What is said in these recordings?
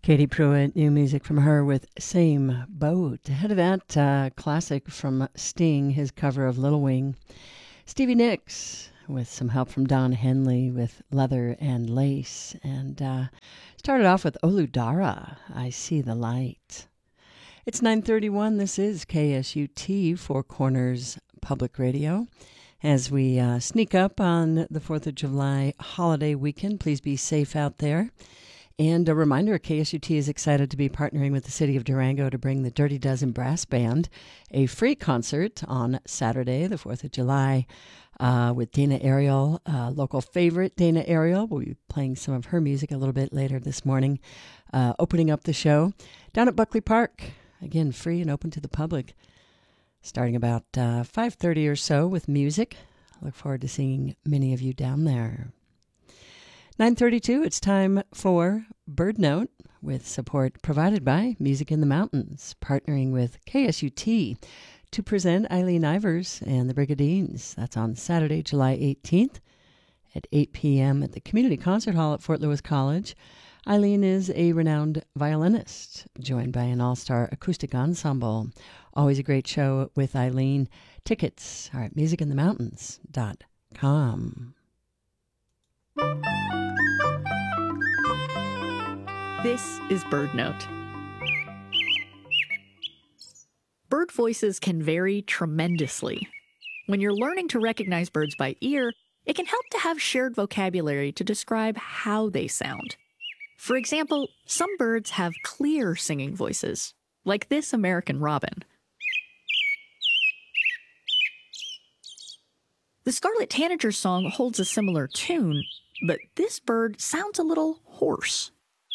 Katie Pruitt, new music from her with Same Boat. Ahead of that, classic from Sting, his cover of Little Wing. Stevie Nicks with some help from Don Henley with Leather and Lace. And started off with Olu Dara, I See the Light. It's 9:31. This is KSUT, Four Corners Public Radio. As we sneak up on the 4th of July holiday weekend, please be safe out there. And a reminder, KSUT is excited to be partnering with the City of Durango to bring the Dirty Dozen Brass Band a free concert on Saturday, the 4th of July, with Dana Ariel, local favorite Dana Ariel. We'll be playing some of her music a little bit later this morning, opening up the show down at Buckley Park. Again, free and open to the public, starting about 5:30 or so with music. I look forward to seeing many of you down there. 9:32, it's time for Bird Note with support provided by Music in the Mountains, partnering with KSUT to present Eileen Ivers and the Brigadines. That's on Saturday, July 18th at 8 p.m. at the Community Concert Hall at Fort Lewis College. Eileen is a renowned violinist, joined by an all-star acoustic ensemble. Always a great show with Eileen. Tickets are at musicinthemountains.com. This is Bird Note. Bird voices can vary tremendously. When you're learning to recognize birds by ear, it can help to have shared vocabulary to describe how they sound. For example, some birds have clear singing voices, like this American robin. The scarlet tanager's song holds a similar tune, but this bird sounds a little hoarse.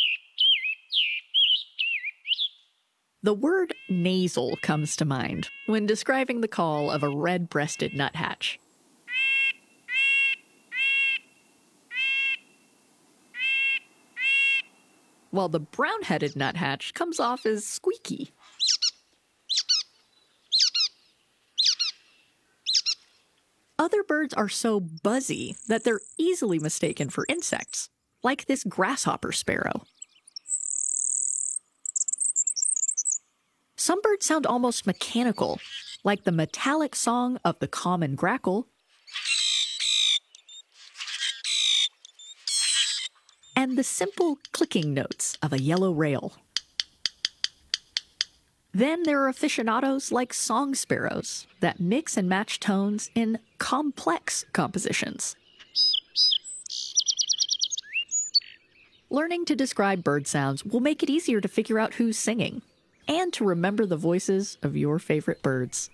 The word nasal comes to mind when describing the call of a red-breasted nuthatch. While the brown-headed nuthatch comes off as squeaky. Other birds are so buzzy that they're easily mistaken for insects, like this grasshopper sparrow. Some birds sound almost mechanical, like the metallic song of the common grackle, and the simple clicking notes of a yellow rail. Then there are aficionados like song sparrows that mix and match tones in complex compositions. Learning to describe bird sounds will make it easier to figure out who's singing and to remember the voices of your favorite birds.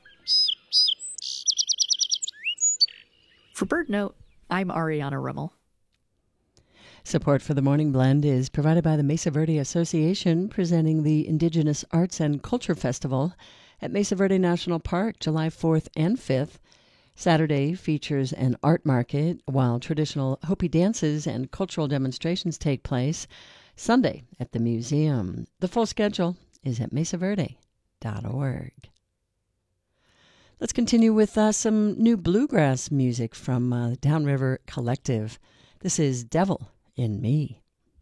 For Bird Note, I'm Ariana Rummel. Support for the Morning Blend is provided by the Mesa Verde Association, presenting the Indigenous Arts and Culture Festival at Mesa Verde National Park, July 4th and 5th. Saturday features an art market, while traditional Hopi dances and cultural demonstrations take place Sunday at the museum. The full schedule is at mesaverde.org. Let's continue with some new bluegrass music from the Downriver Collective. This is Devil in Me.